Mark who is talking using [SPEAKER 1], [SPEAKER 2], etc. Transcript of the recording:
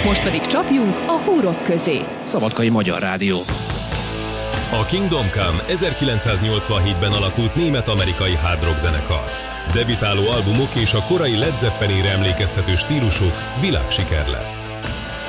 [SPEAKER 1] Most pedig csapjunk a húrok közé.
[SPEAKER 2] Szabadkai Magyar Rádió.
[SPEAKER 3] A Kingdom Come 1987-ben alakult német-amerikai hard rock zenekar. Debütáló albumok és a korai Led Zeppelin-re emlékeztető stílusuk világsiker lett.